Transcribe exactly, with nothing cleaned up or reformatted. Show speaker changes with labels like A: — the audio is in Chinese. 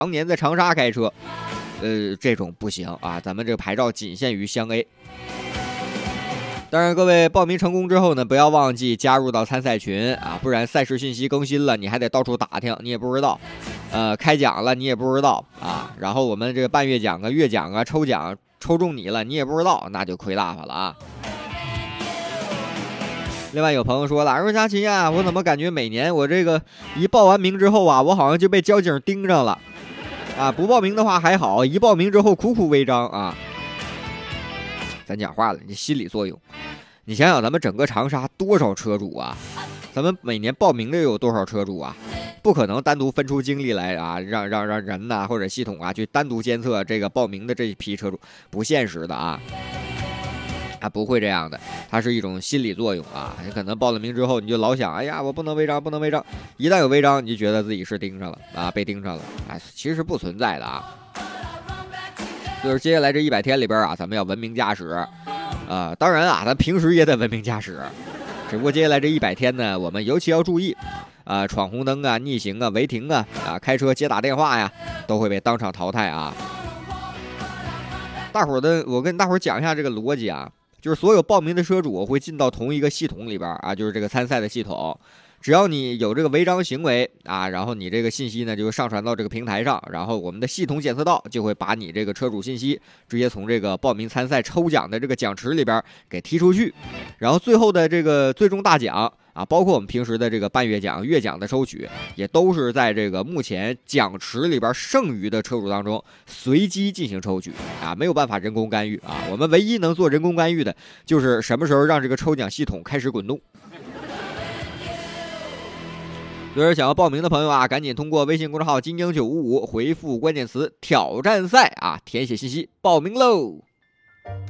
A: 常年在长沙开车，呃，这种不行啊，咱们这个牌照仅限于湘 A。当然，各位报名成功之后呢，不要忘记加入到参赛群啊，不然赛事信息更新了，你还得到处打听，你也不知道。呃，开奖了你也不知道啊，然后我们这个半月奖啊、月奖啊、抽奖抽中你了，你也不知道，那就亏大发了啊。另外有朋友说了，说佳琪啊，我怎么感觉每年我这个一报完名之后啊，我好像就被交警盯上了啊？不报名的话还好，一报名之后苦苦违章啊。咱讲话了，你心理作用。你想想咱们整个长沙多少车主啊，咱们每年报名的有多少车主啊，不可能单独分出精力来啊，让让让人呐、啊、或者系统啊去单独监测这个报名的这一批车主，不现实的啊。啊，不会这样的，它是一种心理作用啊。你可能报了名之后，你就老想，哎呀，我不能违章，不能违章。一旦有违章，你就觉得自己是盯上了啊，被盯上了。哎，其实不存在的啊。就是接下来这一百天里边啊，咱们要文明驾驶啊。当然啊，咱平时也得文明驾驶，只不过接下来这一百天呢，我们尤其要注意啊，闯红灯啊、逆行啊、违停啊、啊开车接打电话呀，都会被当场淘汰啊。大伙儿的，我跟大伙儿讲一下这个逻辑啊。就是所有报名的车主会进到同一个系统里边啊，就是这个参赛的系统。只要你有这个违章行为啊，然后你这个信息呢就会上传到这个平台上，然后我们的系统检测到，就会把你这个车主信息直接从这个报名参赛抽奖的这个奖池里边给踢出去，然后最后的这个最终大奖啊，包括我们平时的这个半月奖、月奖的收取，也都是在这个目前奖池里边剩余的车主当中随机进行抽取啊，没有办法人工干预啊。我们唯一能做人工干预的，就是什么时候让这个抽奖系统开始滚动。所以想要报名的朋友啊，赶紧通过微信公众号金鹰九五五回复关键词挑战赛啊，填写信息报名喽。